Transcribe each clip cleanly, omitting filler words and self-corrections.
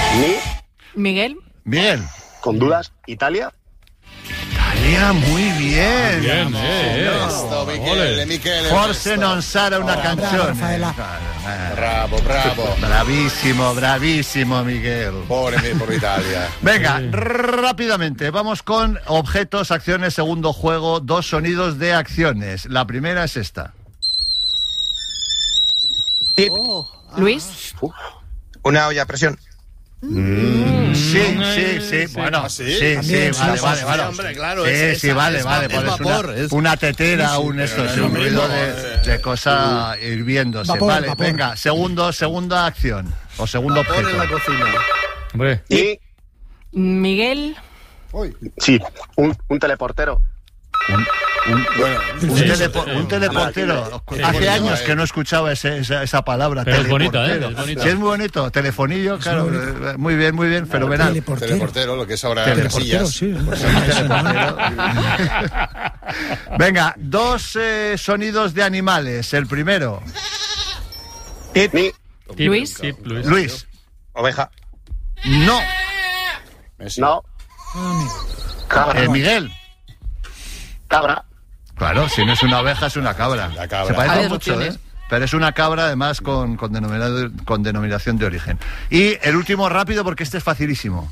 Miguel. Miguel. Con dudas, Italia. Italia, muy bien. Bien, Esto, Michele. Forse non sarà una canzone. Bravo. Bravísimo, Miguel. Por Italia. Venga, rápidamente, vamos con objetos, acciones, segundo juego, 2 sonidos de acciones. La primera es esta. Luis. Una olla a presión. Sí. Bueno, sí, vale. Hombre, claro, vale. Pones una tetera, un ruido de cosa hirviéndose. Vale, venga, segunda acción o segundo objeto. En la cocina. Hombre. Y Miguel. sí, un teleportero. Un teleportero. Hace años que no escuchaba esa palabra. Pero es bonita, teleportero. es bonita. Sí, es muy bonito. Telefonillo, claro. Muy bien, fenomenal. Teleportero, lo que es ahora Teleportero, Casillas. sí. Venga, 2 sonidos de animales. El primero. Luis. Luis. Oveja. No. No. Miguel. Cabra. Claro, si no es una oveja, es una cabra. La cabra. Se parece Varias mucho, opciones. Pero es una cabra, además, con denominación de origen. Y el último rápido, porque este es facilísimo.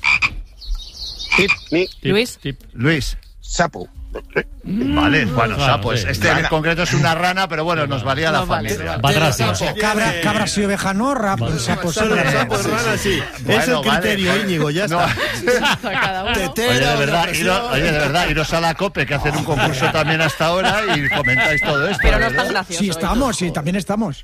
Luis. Luis. Sapo. Vale, bueno, Claro, sapos. sí. Este en concreto es una rana, pero bueno, nos valía la familia. Va atrás, sí. Cabras y oveja no, sapos sí. Rana, sí. Bueno, Es el criterio, vale. Íñigo, ya No. está. Cada uno. Oye, de verdad, iros a la COPE, que hacen un concurso también hasta ahora y comentáis todo esto. Pero no es ¿verdad? tan gracioso. Sí, estamos, sí, también estamos.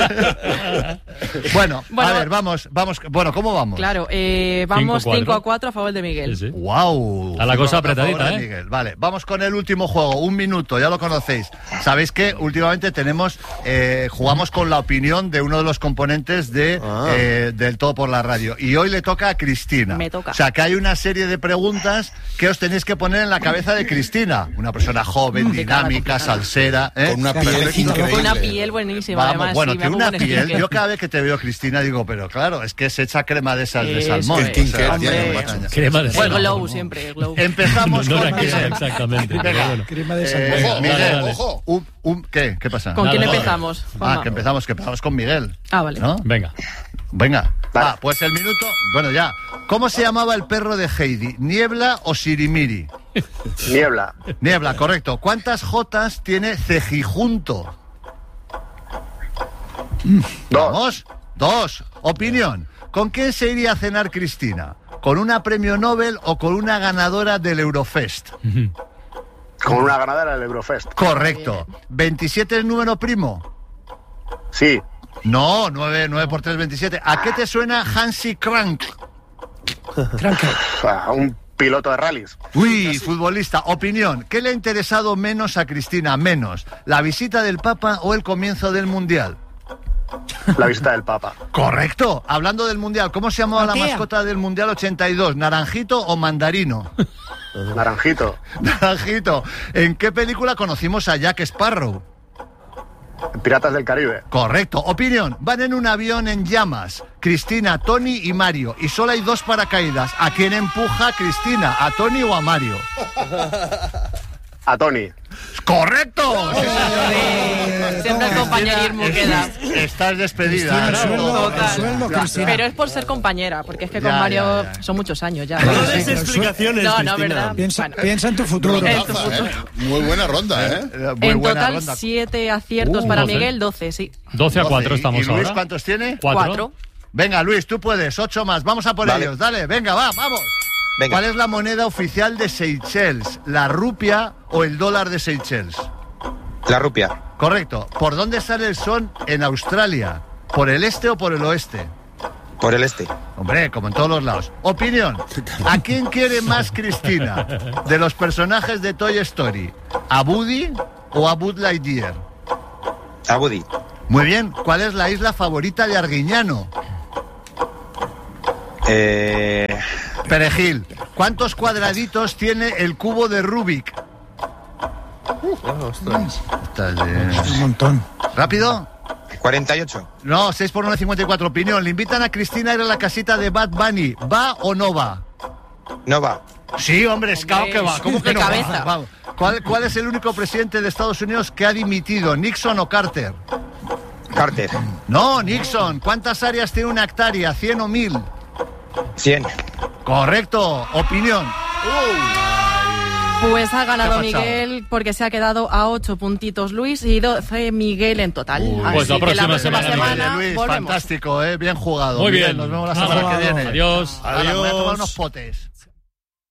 Bueno, Bueno, a ver, vamos. Bueno, ¿cómo vamos? Claro, vamos 5-4. 5-4 a favor de Miguel. Sí. ¡Wow! A la cosa apretadita, ¿eh? Miguel. Vale, vamos con el último juego. 1 minuto, ya lo conocéis. Sabéis que últimamente jugamos con la opinión de uno de los componentes del Todo por la Radio. Y hoy le toca a Cristina. Me toca. O sea, que hay una serie de preguntas que os tenéis que poner en la cabeza de Cristina. Una persona joven, dinámica, salsera. Con una piel increíble. Con una piel buenísima, Vamos, además. bueno, sí, me tiene hago una buen piel. skinker. Yo cada vez que te veo, Cristina, digo, pero claro, es que se echa crema de esas de Eso salmón. es. Skinker, O sea, tiene hombre, mucho. Crema de El salmón. glow siempre, el glow. Empezamos No con era crema, Miguel. exactamente. pero Venga. bueno. Crema de Eh, salmón. Miguel, Dale, dale. Ojo. ¿Qué pasa? ¿Con quién Nada, empezamos? Que empezamos con Miguel. Ah, vale. ¿No? Venga. Venga. Vale. Pues el minuto. Bueno, ya. ¿Cómo se llamaba el perro de Heidi? ¿Niebla o Sirimiri? Niebla. Niebla, correcto. ¿Cuántas jotas tiene Cejijunto? 2. 2. Opinión. ¿Con quién se iría a cenar Cristina? ¿Con una premio Nobel o con una ganadora del Eurofest? Con una ganadora del Eurofest. Correcto. ¿27 es número primo? Sí. No, 9 por 3, 27. ¿A qué te suena Hansi Crank? Un piloto de rallies. Uy, futbolista. Opinión. ¿Qué le ha interesado menos a Cristina? Menos. ¿La visita del Papa o el comienzo del Mundial? La visita del Papa. Correcto. Hablando del Mundial, ¿cómo se llamaba la Matea. mascota del Mundial 82? ¿Naranjito o Mandarino? Naranjito. Naranjito. ¿En qué película conocimos a Jack Sparrow? Piratas del Caribe. Correcto. Opinión. Van en un avión en llamas. Cristina, Tony y Mario. Y solo hay 2 paracaídas. ¿A quién empuja Cristina? ¿A Tony o a Mario? A Tony. ¡Correcto! Siempre el compañerismo queda. Estás despedida. El sueldo, Total. Cristina. Pero es por ser compañera, porque es que Ya, con Mario ya. son muchos años ya. No des pero explicaciones, No, Cristina. ¿verdad? Piensa, Bueno. piensa en tu futuro. En tu Rafa, futuro. Muy buena ronda, ¿eh? Muy En buena total, ronda. 7 aciertos para 12. Miguel, 12, sí. 12-4 estamos ¿Y Luis ahora. cuántos tiene? 4. Venga, Luis, tú puedes. 8 más. Vamos a por Vale. ellos. Dale, venga, vamos. Venga. ¿Cuál es la moneda oficial de Seychelles? ¿La rupia o el dólar de Seychelles? La rupia. Correcto. ¿Por dónde sale el sol en Australia? ¿Por el este o por el oeste? Por el este. Hombre, como en todos los lados. Opinión. ¿A quién quiere más Cristina? De los personajes de Toy Story. ¿A Woody o a Buzz Lightyear? A Woody. Muy bien. ¿Cuál es la isla favorita de Arguiñano? Perejil. ¿Cuántos cuadraditos tiene el cubo de Rubik? Un montón. ¿Rápido? 48. No, 6 por 1, 54. Opinión. Le invitan a Cristina a ir a la casita de Bad Bunny. ¿Va o no va? No va. Sí, hombre, Scout que va. ¿Cómo que de no cabeza. va? ¿Cuál es el único presidente de Estados Unidos que ha dimitido? ¿Nixon o Carter? Carter. No, Nixon. ¿Cuántas áreas tiene una hectárea? ¿100 o 1000? 100. Correcto. Opinión. Pues ha ganado ¿Qué ha pasado? Miguel porque se ha quedado a 8 puntitos Luis y 12 Miguel en total. Pues la próxima semana, Luis, volvemos. fantástico, bien jugado. Muy Miguel, bien. Nos vemos la Nada, semana que viene. Adiós. Ahora, me voy a tomar unos potes.